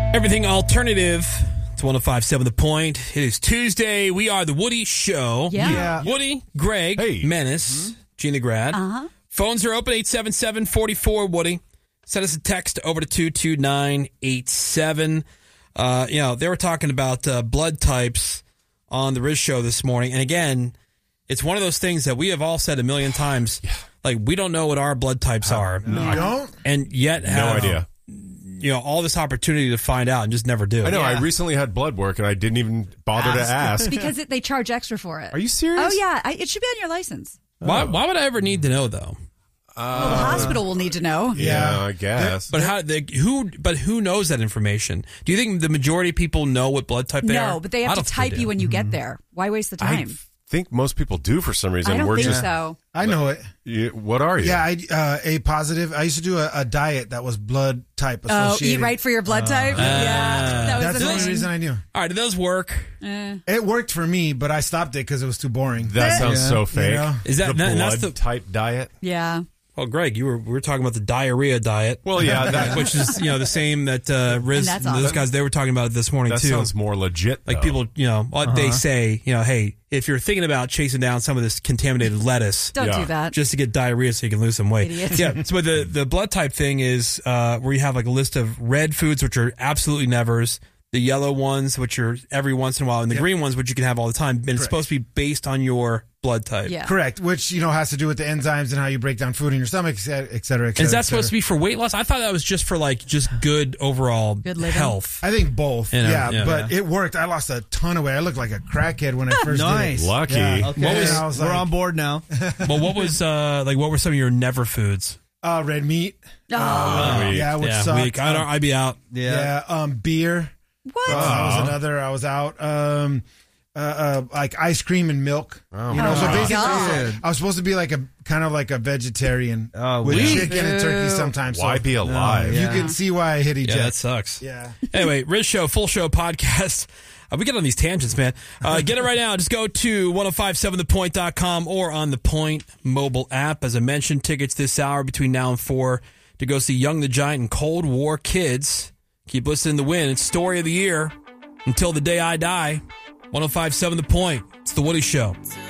Everything alternative. It's 105.7 The Point. It is Tuesday. We are the Woody Show. Yeah. Woody, Greg, Menace, Gina Grad. Phones are open, 877-44-WOODY. Send us a text over to 22987. They were talking about blood types on the Riz Show this morning. And again, it's one of those things that we have all said a million times. Like, we don't know what our blood types are. No, I don't. And yet have... No idea. All this opportunity to find out and just never do. I know. I recently had blood work and I didn't even bother to ask. Because they charge extra for it. Are you serious? Oh, yeah. It should be on your license. Why would I ever need to know, though? Well, the hospital will need to know. Yeah, I guess. But who knows that information? Do you think the majority of people know what blood type they are? No, but they have to type you when you get there. Why waste the time? I think most people do for some reason. I don't think so. I know it. What are you? Yeah, A positive. I used to do a diet that was blood type associated. Eat right for your blood type? Yeah. That's the only reason I knew. All right, do those work? It worked for me, but I stopped it because it was too boring. That sounds so fake. Is that the that's blood type diet? Yeah. Well, Greg, we were talking about the diarrhea diet. Well, yeah, which is the same that Riz, And that's those awesome. guys, they were talking about it this morning that too. sounds more legit. Like though. people, they say, hey, if you're thinking about chasing down some of this contaminated lettuce, Don't do that. just to get diarrhea so you can lose some weight. Idiot. Yeah. So the blood type thing is where you have like a list of red foods, which are absolutely nevers, the yellow ones, which are every once in a while, and the green ones, which you can have all the time. And it's supposed to be based on your blood type. Yeah. Correct, which has to do with the enzymes and how you break down food in your stomach, et cetera, et cetera. Is that supposed to be for weight loss? I thought that was just for just good overall Good living. health. I think both. Yeah, But it worked. I lost a ton of weight. I looked like a crackhead when I first Nice. did it. Lucky. Yeah. Okay, we're on board now. Well, what was what were some of your never foods? Red meat. Weak. Which sucked. Weak. I'd be out. Yeah. Beer. What? That was another. I was out. Like ice cream and milk. Oh, So basically, God. I was supposed to be like a vegetarian Oh, with weak. chicken and turkey sometimes. Why So be alive? you can see why I hit Yeah, eject. that sucks. Yeah. Anyway, Riz Show, full show podcast. We get on these tangents, man. Get it right now. Just go to 1057thepoint.com or on the Point mobile app. As I mentioned, tickets this hour between now and 4 to go see Young the Giant and Cold War Kids. Keep listening to win. It's Story of the Year. Until the Day I Die. 1057 The Point. It's The Woody Show.